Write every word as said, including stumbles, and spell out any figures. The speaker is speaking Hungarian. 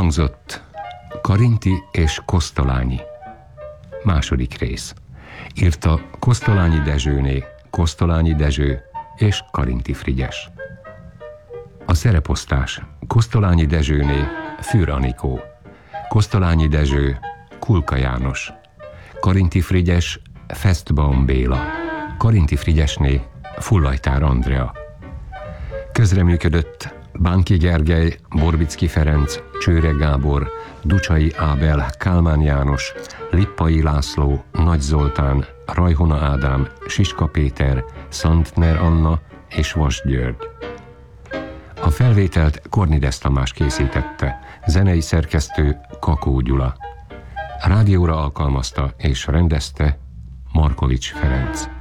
Elhangzott Karinthy és Kosztolányi. Második rész. Írta Kosztolányi Dezsőné, Kosztolányi Dezső és Karinthy Frigyes. A szereposztás: Kosztolányi Dezsőné Für Anikó, Kosztolányi Dezső Kulka János, Karinthy Frigyes Festbaum Béla, Karinthy Frigyesné Fullajtár Andrea. Közreműködött Bánki Gergely, Borbicki Ferenc, Csőre Gábor, Ducsai Ábel, Kálmán János, Lippai László, Nagy Zoltán, Rajhona Ádám, Siska Péter, Szantner Anna és Vas György. A felvételt Kornides Tamás készítette, zenei szerkesztő Kakó Gyula. Rádióra alkalmazta és rendezte Markovics Ferenc.